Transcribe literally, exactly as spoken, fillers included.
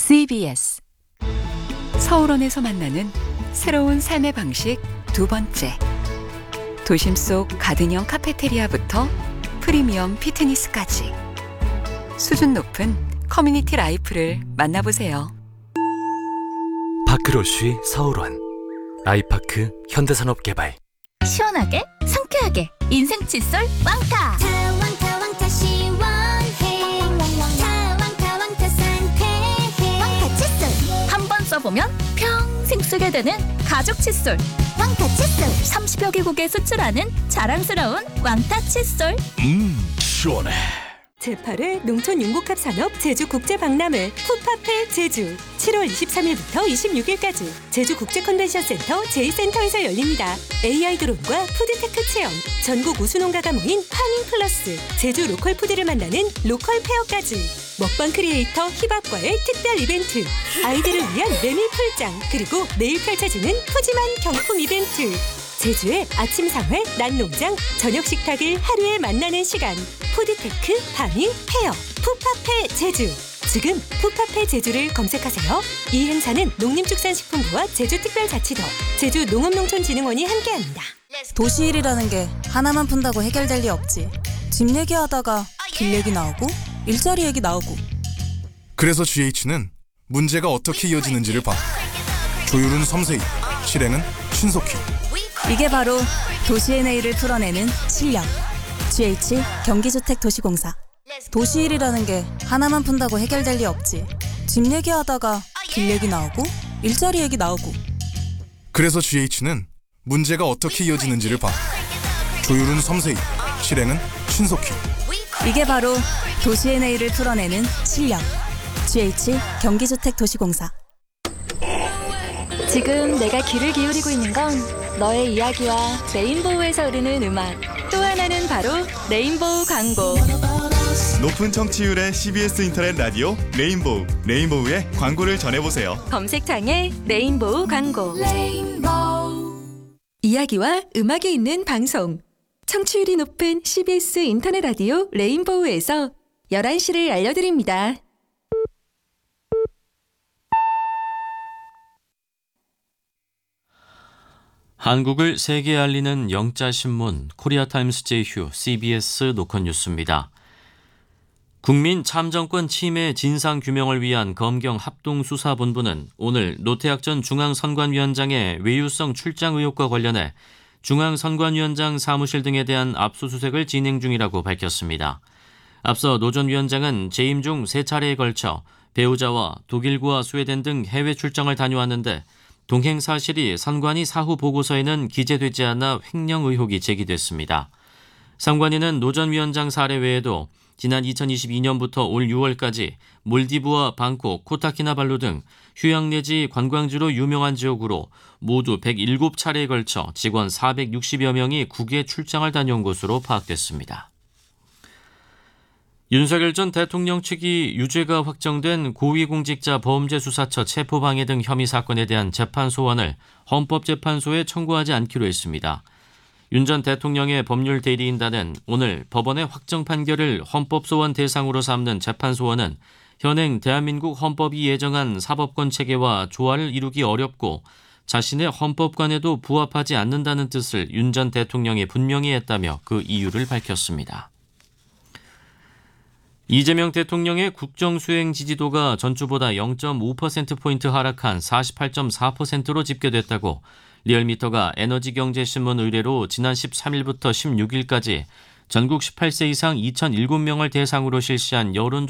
씨비에스 서울원에서 만나는 새로운 삶의 방식 두 번째. 도심 속 가든형 카페테리아부터 프리미엄 피트니스까지 수준 높은 커뮤니티 라이프를 만나보세요. 파크로쉬 서울원 아이파크 현대산업개발. 시원하게 상쾌하게 인생 칫솔 왕타. 왕타 왕타 시원해. 왕타 왕타 상쾌해. 왕타 칫솔. 한 번 써보면 평생 쓰게 되는 가죽 칫솔. 왕타 칫솔. 삼십여 개국에 수출하는 자랑스러운 왕타 칫솔. 음 시원해. 제팔 회 농촌융복합산업 제주국제박람회 푸파페 제주 칠월 이십삼일부터 이십육일까지 제주국제컨벤션센터 제이센터에서 열립니다. 에이아이 드론과 푸드테크 체험, 전국 우수농가가 모인 파밍 플러스, 제주 로컬 푸드를 만나는 로컬 페어까지 먹방 크리에이터 힙합과의 특별 이벤트, 아이들을 위한 메밀 풀장, 그리고 내일 펼쳐지는 푸짐한 경품 이벤트. 제주의 아침 상회, 낮 농장, 저녁 식탁을 하루에 만나는 시간. 푸드테크, 파밍, 페어, 푸파페 제주. 지금 푸파페 제주를 검색하세요. 이 행사는 농림축산식품부와 제주특별자치도, 제주농업농촌진흥원이 함께합니다. 도시일이라는 게 하나만 푼다고 해결될 리 없지. 집 얘기하다가 길 얘기 나오고 일자리 얘기 나오고. 그래서 지에이치는 문제가 어떻게 이어지는지를 봐. 조율은 섬세히, 실행은 신속히. 이게 바로 도시의 내일을 풀어내는 실력. 지에이치 경기주택도시공사. 도시일이라는 게 하나만 푼다고 해결될 리 없지. 집 얘기하다가 길 얘기 나오고 일자리 얘기 나오고. 그래서 지에이치는 문제가 어떻게 이어지는지를 봐. 조율은 섬세히, 실행은 신속히. 이게 바로 도시의 내일을 풀어내는 실력. 지에이치 경기주택도시공사. 지금 내가 귀를 기울이고 있는 건 너의 이야기와 레인보우에서 흐르는 음악, 또 하나는 바로 레인보우 광고. 높은 청취율의 씨비에스 인터넷 라디오 레인보우, 레인보우의 광고를 전해보세요. 검색창에 레인보우 광고. 레인보우. 이야기와 음악이 있는 방송, 청취율이 높은 씨비에스 인터넷 라디오 레인보우에서 열한 시를 알려드립니다. 한국을 세계에 알리는 영자신문 코리아타임스 제휴 씨비에스 노컷 뉴스입니다. 국민 참정권 침해 진상규명을 위한 검경 합동수사본부는 오늘 노태학 전 중앙선관위원장의 외유성 출장 의혹과 관련해 중앙선관위원장 사무실 등에 대한 압수수색을 진행 중이라고 밝혔습니다. 앞서 노 전 위원장은 재임 중 세 차례에 걸쳐 배우자와 독일과 스웨덴 등 해외 출장을 다녀왔는데 동행 사실이 선관위 사후 보고서에는 기재되지 않아 횡령 의혹이 제기됐습니다. 선관위는 노 전 위원장 사례 외에도 지난 이천이십이년부터 올 유월까지 몰디브와 방콕, 코타키나발루 등 휴양 내지 관광지로 유명한 지역으로 모두 백칠 차례에 걸쳐 직원 사백육십여 명이 국외 출장을 다녀온 것으로 파악됐습니다. 윤석열 전 대통령 측이 유죄가 확정된 고위공직자 범죄수사처 체포방해 등 혐의 사건에 대한 재판 소원을 헌법재판소에 청구하지 않기로 했습니다. 윤 전 대통령의 법률 대리인단은 오늘 법원의 확정 판결을 헌법소원 대상으로 삼는 재판 소원은 현행 대한민국 헌법이 예정한 사법권 체계와 조화를 이루기 어렵고 자신의 헌법관에도 부합하지 않는다는 뜻을 윤 전 대통령이 분명히 했다며 그 이유를 밝혔습니다. 이재명 대통령의 국정수행 지지도가 전주보다 영 점 오 퍼센트포인트 하락한 사십팔 점 사 퍼센트로 집계됐다고 리얼미터가 에너지경제신문 의뢰로 지난 십삼일부터 십육일까지 전국 십팔 세 이상 이천칠 명을 대상으로 실시한 여론